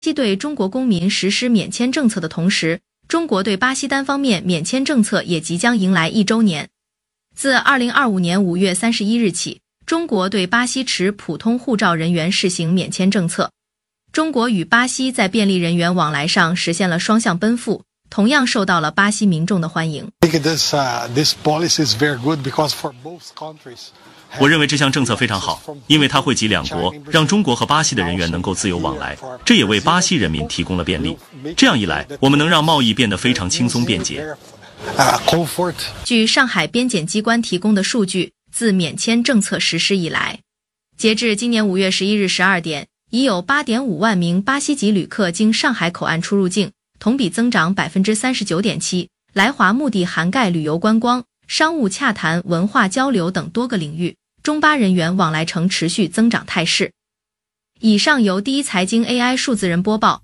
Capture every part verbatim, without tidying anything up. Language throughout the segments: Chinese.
西对中国公民实施免签政策的同时，中国对巴西单方面免签政策也即将迎来一周年。自二零二五年五月三十一日起，中国对巴西持普通护照人员试行免签政策。中国与巴西在便利人员往来上实现了双向奔赴，同样受到了巴西民众的欢迎。 我认为这项政策非常好，因为它惠及两国，让中国和巴西的人员能够自由往来，这也为巴西人民提供了便利。这样一来，我们能让贸易变得非常轻松便捷。 据上海边检机关提供的数据，自免签政策实施以来，截至今年五月十一日十二点，已有 八点五万名巴西籍旅客经上海口岸出入境，同比增长 百分之三十九点七， 来华目的涵盖旅游观光、商务洽谈、文化交流等多个领域，中巴人员往来呈持续增长态势。以上由第一财经 A I 数字人播报。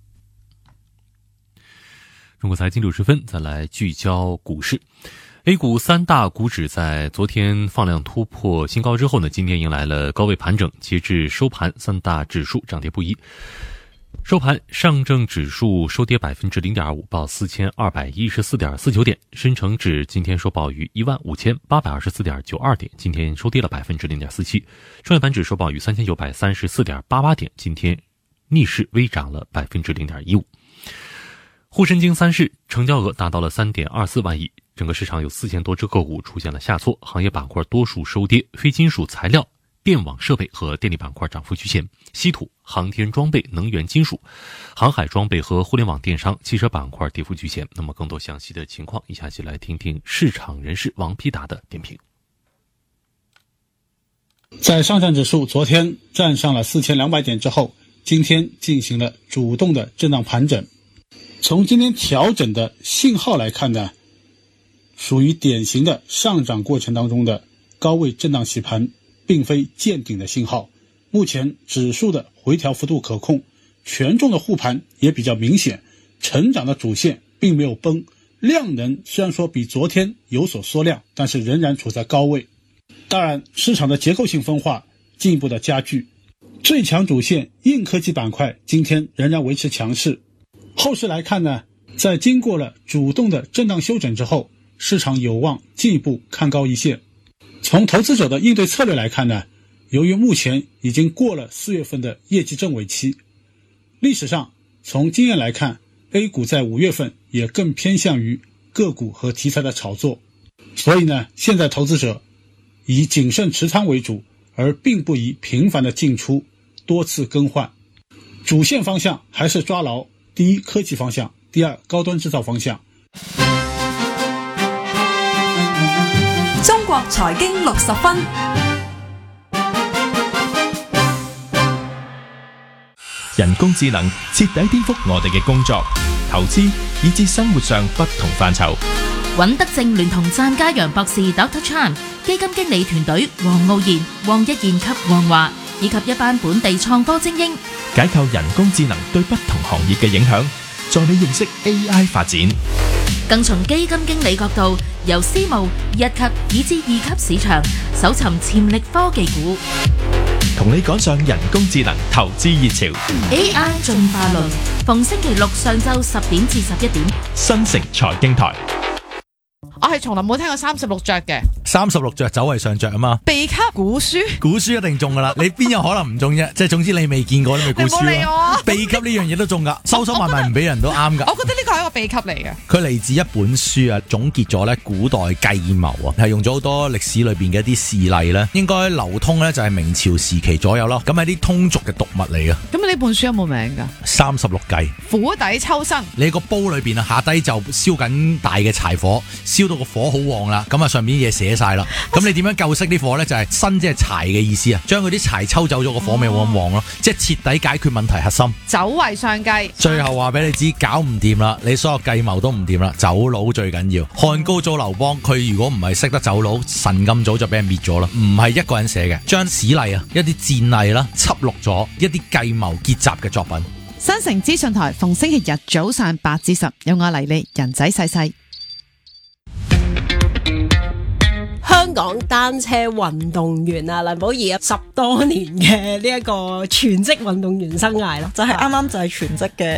中国财经六十分，再来聚焦股市。A 股三大股指在昨天放量突破新高之后呢，今天迎来了高位盘整，截至收盘，三大指数涨跌不一。收盘，上证指数收跌 百分之零点二五， 报 四千二百一十四点四九 点，深成指今天收报于 一万五千八百二十四点九二 点，今天收跌了 百分之零点四七。 创业板指收报于 三千九百三十四点八八 点，今天逆势微涨了 百分之零点一五。沪深经三市成交额达到了 三点二四万亿，整个市场有四千多只个股出现了下挫，行业板块多数收跌，非金属材料、电网设备和电力板块涨幅居前，稀土、航天装备、能源金属、航海装备和互联网电商、汽车板块跌幅居前。那么更多详细的情况，以下就来听听市场人士王丕达的点评。 在上证指数昨天站上了四千两百点之后，今天进行了主动的震荡盘整。从今天调整的信号来看呢，属于典型的上涨过程当中的高位震荡洗盘，并非见顶的信号。目前指数的回调幅度可控，权重的护盘也比较明显，成长的主线并没有崩，量能虽然说比昨天有所缩量，但是仍然处在高位。当然，市场的结构性分化进一步的加剧，最强主线硬科技板块今天仍然维持强势。后市来看呢，在经过了主动的震荡休整之后，市场有望进一步看高一线。从投资者的应对策略来看呢，由于目前已经过了四月份的业绩正尾期，历史上从经验来看， A 股在五月份也更偏向于个股和题材的炒作，所以呢，现在投资者以谨慎持仓为主，而并不以频繁的进出多次更换。主线方向还是抓牢第一科技方向，第二高端制造方向。 中國財經六十分， 人工智能徹底顛覆我哋嘅工作、投資以至生活上不同範疇。 尹德正聯同湛家陽博士 Doctor Chan、基金經理團隊黃傲然、黃一賢及黃華，以及一班本地創科精英， 解構人工智能對不同行業嘅影響，助你認識 A I 發展。 更從基金經理角度，由私募、一級以至二級市場搜尋潛力科技股， 同你趕上人工智能投資熱潮。 A I 進化論，逢星期六上晝十點至十一點， 新城財經台。 我係從來冇聽過三十六着嘅， 三十六着走為上着啊嘛！ 秘笈古書， 古書一定中噶啦，你邊有可能唔中啫？即係總之你未見過，你咪古書咯。 你冇理我， 秘笈呢樣嘢都中噶，收收埋埋唔俾人都啱噶。 我覺得呢個係一個秘笈嚟嘅。 佢嚟自一本書啊，總結咗咧古代計謀啊，係用咗好多歷史裏邊嘅一啲事例咧，應該流通咧就係明朝時期左右咯。咁係啲通俗嘅讀物嚟嘅。 咁呢本書有冇名噶？ 三十六計， 釜底抽薪。你個煲裏邊啊，下低就燒緊大嘅柴火，燒到個火好旺啦，咁啊上面啲嘢寫晒啦。咁你點樣救熄啲火咧？就係薪即係柴嘅意思啊，將佢啲柴抽走咗，個火咪冇咁旺咯，即係徹底解決問題核心。 走為上計， 最後話俾你知，搞唔掂啦，你所有計謀都唔掂啦，走佬最緊要。漢高祖劉邦，佢如果唔係識得走佬，神咁早就俾人滅咗啦。唔係一個人寫嘅，將史例啊，一啲戰例啦，輯錄咗一啲計謀結集嘅作品。 新城資訊台逢星期日早上八至十，有我黎莉人仔細細。 香港單車運動員啊，梁寶儀啊，十多年嘅呢一個全職運動員生涯咯， 就係啱啱就係全職嘅